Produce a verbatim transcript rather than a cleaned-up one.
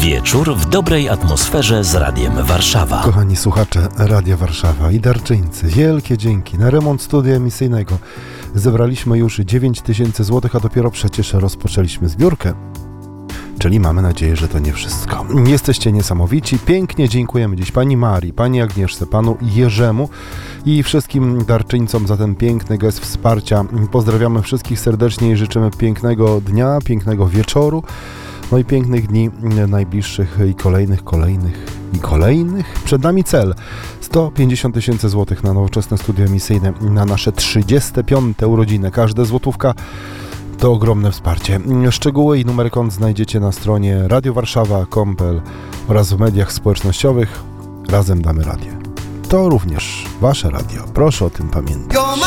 Wieczór w dobrej atmosferze z Radiem Warszawa. Kochani słuchacze Radia Warszawa i darczyńcy, wielkie dzięki. Na remont studia emisyjnego zebraliśmy już dziewięć tysięcy złotych, a dopiero przecież rozpoczęliśmy zbiórkę. Czyli mamy nadzieję, że to nie wszystko. Jesteście niesamowici. Pięknie dziękujemy dziś pani Marii, pani Agnieszce, panu Jerzemu i wszystkim darczyńcom za ten piękny gest wsparcia. Pozdrawiamy wszystkich serdecznie i życzymy pięknego dnia, pięknego wieczoru, no i pięknych dni najbliższych i kolejnych, kolejnych i kolejnych. Przed nami cel sto pięćdziesiąt tysięcy złotych na nowoczesne studio emisyjne na nasze trzydzieste piąte urodziny. Każda złotówka to ogromne wsparcie. Szczegóły i numer kont znajdziecie na stronie radiowarszawa kropka com kropka pe el oraz w mediach społecznościowych. Razem damy radę. To również wasze radio. Proszę o tym pamiętać.